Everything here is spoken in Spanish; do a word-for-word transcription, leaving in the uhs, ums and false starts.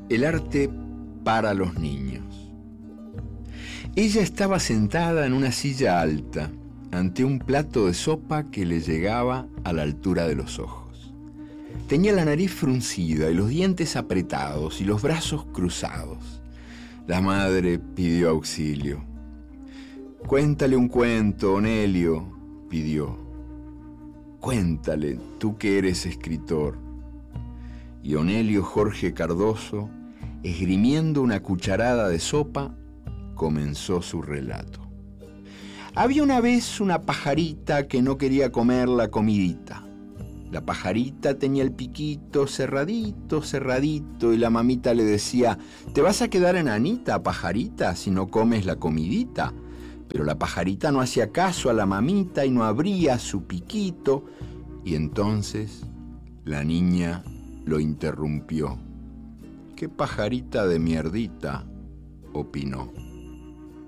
El arte para los niños. Ella estaba sentada en una silla alta, ante un plato de sopa que le llegaba a la altura de los ojos. Tenía la nariz fruncida y los dientes apretados y los brazos cruzados. La madre pidió auxilio. «Cuéntale un cuento, Onelio», pidió. «Cuéntale, tú que eres escritor». Y Onelio Jorge Cardoso, esgrimiendo una cucharada de sopa, comenzó su relato. Había una vez una pajarita que no quería comer la comidita. La pajarita tenía el piquito cerradito, cerradito, y la mamita le decía: «¿Te vas a quedar enanita, pajarita, si no comes la comidita?». Pero la pajarita no hacía caso a la mamita y no abría su piquito, y entonces la niña lo interrumpió. «¡Qué pajarita de mierdita!», opinó.